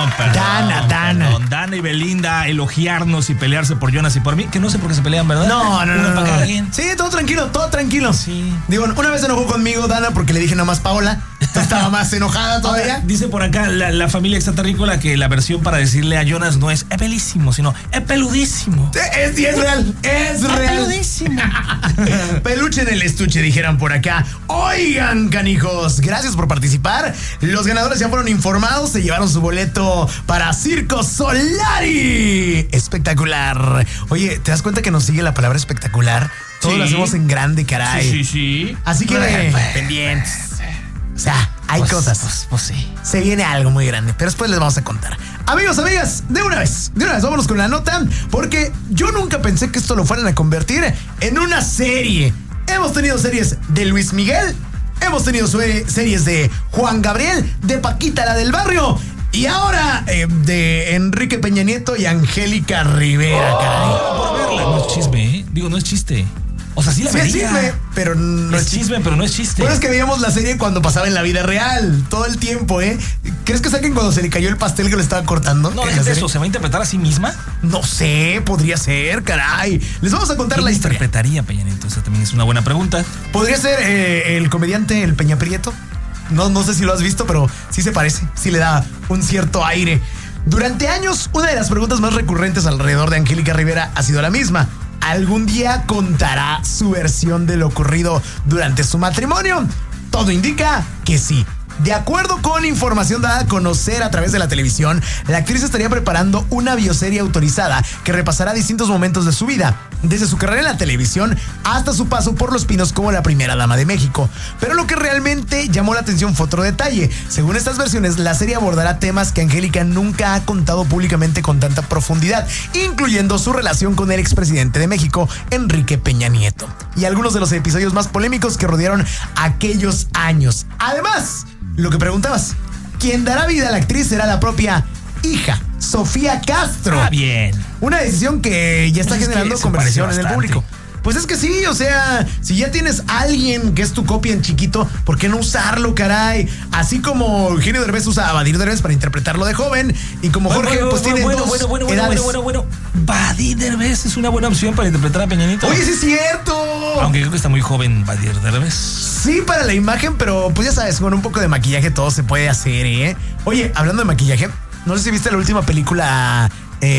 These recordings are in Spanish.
Dana. Perdón. Dana y Belinda elogiarnos y pelearse por Jonas y por mí, que no sé por qué se pelean, ¿verdad? No. Para cada quien. Sí, todo tranquilo. Sí. Digo, una vez se enojó conmigo Dana porque le dije nada más Paola. Estaba más enojada todavía. Ahora, dice por acá la familia extraterrícola que la versión para decirle a Jonas no es belísimo, sino es peludísimo. Es real. Es peludísimo. Peluche en el estuche, dijeran por acá. Oigan, canijos, gracias por participar. Los ganadores ya fueron informados. Se llevaron su boleto para Circo Solari. Espectacular. Oye, ¿te das cuenta que nos sigue la palabra espectacular? Todos Sí. lo hacemos en grande, caray. Sí. Así que pendientes. O sea, hay cosas. Pues sí. Se viene algo muy grande, pero después les vamos a contar. Amigos, amigas, de una vez, vámonos con la nota, porque yo nunca pensé que esto lo fueran a convertir en una serie. Hemos tenido series de Luis Miguel, hemos tenido series de Juan Gabriel, de Paquita, la del barrio, y ahora de Enrique Peña Nieto y Angélica Rivera, caray. Por verla. No es chisme, ¿eh? Digo, no es chiste. O sea, sí la vería. Es chisme, pero no es chisme, pero no es chiste. Bueno, es que veíamos la serie cuando pasaba en la vida real, todo el tiempo, ¿eh? ¿Crees que saquen cuando se le cayó el pastel que le estaba cortando? No, es eso, ¿se va a interpretar a sí misma? No sé, podría ser, caray. Les vamos a contar la historia. ¿Quién interpretaría a Peña Nieto? Esa también es una buena pregunta. ¿Podría ser el comediante, el Peña Prieto? No sé si lo has visto, pero sí se parece, sí le da un cierto aire. Durante años, una de las preguntas más recurrentes alrededor de Angélica Rivera ha sido la misma. ¿Algún día contará su versión de lo ocurrido durante su matrimonio? Todo indica que sí. De acuerdo con información dada a conocer a través de la televisión, la actriz estaría preparando una bioserie autorizada que repasará distintos momentos de su vida, desde su carrera en la televisión hasta su paso por Los Pinos como la primera dama de México. Pero lo que realmente llamó la atención fue otro detalle. Según estas versiones, la serie abordará temas que Angélica nunca ha contado públicamente con tanta profundidad, incluyendo su relación con el expresidente de México, Enrique Peña Nieto, y algunos de los episodios más polémicos que rodearon aquellos años. Además, lo que preguntabas, quien dará vida a la actriz será la propia hija, Sofía Castro. Ah, bien. Una decisión que ya está Pues generando conversación en el público. Pues es que sí, o sea, si ya tienes a alguien que es tu copia en chiquito, ¿por qué no usarlo, caray? Así como Eugenio Derbez usa a Badir Derbez para interpretarlo de joven, y como Jorge, pues tiene dos edades. Bueno. Badir Derbez es una buena opción para interpretar a Peña Nieto. Oye, sí es cierto. Aunque creo que está muy joven Badir Derbez. Sí, para la imagen, pero pues ya sabes, con un poco de maquillaje todo se puede hacer, ¿eh? Oye, hablando de maquillaje, no sé si viste la última película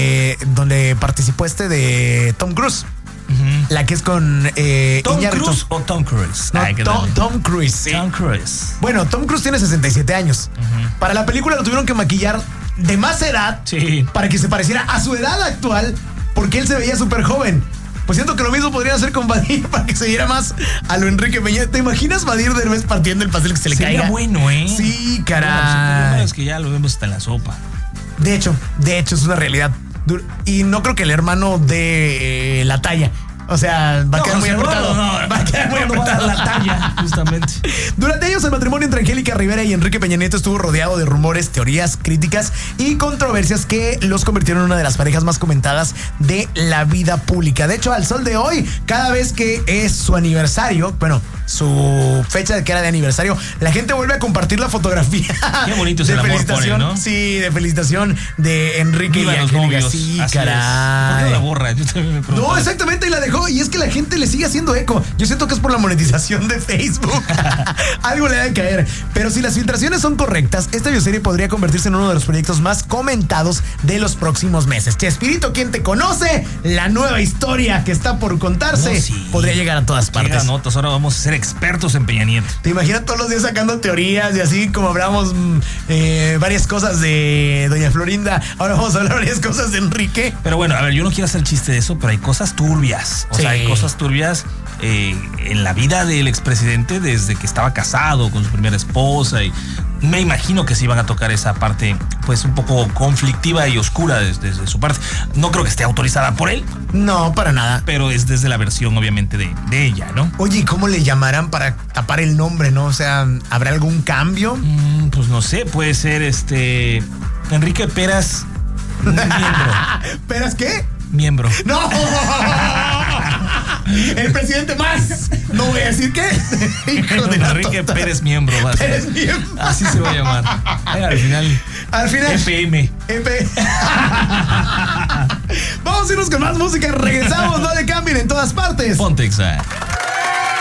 donde participó de Tom Cruise. Uh-huh. La que es con ¿Tom Cruise o Tom Cruise? No, Tom Cruise, sí. Tom Cruise. Bueno, Tom Cruise tiene 67 años. Uh-huh. Para la película lo tuvieron que maquillar de más edad, sí, para que se pareciera a su edad actual, porque él se veía súper joven. Pues siento que lo mismo podrían hacer con Badir para que se viera más a lo Enrique Peña. ¿Te imaginas Badir Derbez partiendo el pastel que se le caiga? Sería bueno, ¿eh? Sí, caray. Bueno, es que ya lo vemos hasta en la sopa. De hecho, es una realidad. Y no creo que el hermano dé la talla. O sea, va a quedar muy apretado. Va a quedar muy apretado la talla, justamente. Durante años, el matrimonio entre Angélica Rivera y Enrique Peña Nieto estuvo rodeado de rumores, teorías, críticas y controversias que los convirtieron en una de las parejas más comentadas de la vida pública. De hecho, al sol de hoy, cada vez que es su aniversario, bueno, su fecha de que era de aniversario, la gente vuelve a compartir la fotografía. Qué bonito es el amor con él, ¿no? Sí, de felicitación de Enrique y Angélica. Sí, caray. ¿Por qué no la borra? Yo también me pregunto. No, exactamente, y la dejó. Y es que la gente le sigue haciendo eco. Yo siento que es por la monetización de Facebook. Algo le debe caer. Pero si las filtraciones son correctas, esta bioserie podría convertirse en uno de los proyectos más comentados de los próximos meses. Chespirito, ¿quién te conoce? La nueva historia que está por contarse podría llegar a todas partes. Llega notas, ahora vamos a ser expertos en Peña Nieto. ¿Te imaginas todos los días sacando teorías y así como hablamos varias cosas de doña Florinda? Ahora vamos a hablar varias cosas de Enrique. Pero bueno, a ver, yo no quiero hacer chiste de eso, pero hay cosas turbias. O sea, hay cosas turbias en la vida del expresidente desde que estaba casado con su primera esposa, y me imagino que se iban a tocar esa parte pues un poco conflictiva y oscura desde su parte. No creo que esté autorizada por él. No, para nada. Pero es desde la versión obviamente de ella, ¿no? Oye, ¿y cómo le llamarán para tapar el nombre, no? O sea, ¿habrá algún cambio? Pues no sé, puede ser Enrique Peras miembro. ¿Peras qué? Miembro. ¡No! El presidente más. No voy a decir qué. Hijo de Enrique Pérez miembro. Pérez miembro. Así se va a llamar. Al final Al final. FM. Vamos a irnos con más música. Regresamos, no le cambien en todas partes. Ponte Exa.